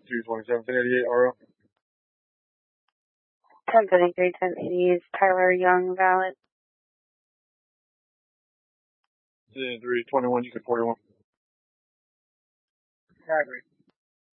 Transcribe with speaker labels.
Speaker 1: 10-3, 10-88, RO.
Speaker 2: 10-33, 10-80 is Tyler Young, valid.
Speaker 1: 10-3, 21, you can 41.
Speaker 2: Robert.